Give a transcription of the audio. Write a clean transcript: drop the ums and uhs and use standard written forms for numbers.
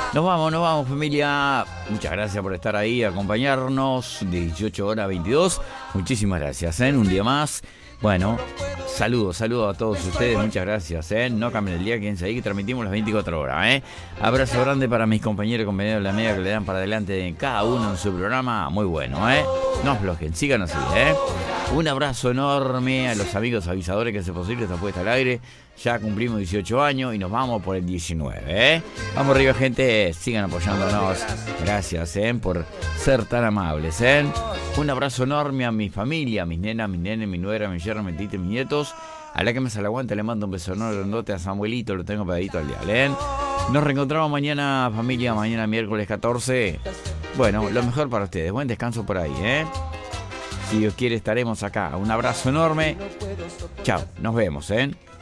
Nos vamos familia. Muchas gracias por estar ahí, acompañarnos. 18 horas 22. Muchísimas gracias, un día más. Bueno, saludos a todos ustedes, muchas gracias, No cambien el día, quédense ahí que transmitimos las 24 horas, Abrazo grande para mis compañeros y compañeros de la media que le dan para adelante cada uno en su programa, muy bueno, No aflojen, sigan así, Un abrazo enorme a los amigos avisadores que hace posible esta puesta al aire. Ya cumplimos 18 años y nos vamos por el 19, Vamos arriba, gente, sigan apoyándonos. Gracias, por ser tan amables, Un abrazo enorme a mi familia, a mis nenas, mis nenes, mi nuera, mi yerno, mi tita y mis nietos. A la que me se la aguante le mando un beso enorme grandote a Samuelito, lo tengo pegadito al día, Nos reencontramos mañana, familia, mañana miércoles 14. Bueno, lo mejor para ustedes, buen descanso por ahí, Si Dios quiere estaremos acá. Un abrazo enorme. Chao, nos vemos,